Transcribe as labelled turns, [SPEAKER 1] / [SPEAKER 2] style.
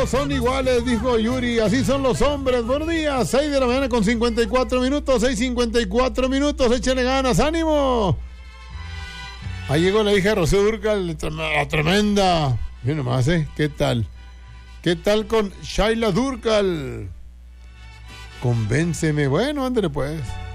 [SPEAKER 1] todos son iguales, dijo Yuri, así son los hombres. Buenos días, 6 de la mañana con 54 minutos, 6:54 minutos, échale ganas, ánimo. Ahí llegó la hija de Rocío Dúrcal, la tremenda. Mira nomás, ¿qué tal? ¿Qué tal con Shaila Dúrcal? Convénceme, bueno, ándale pues.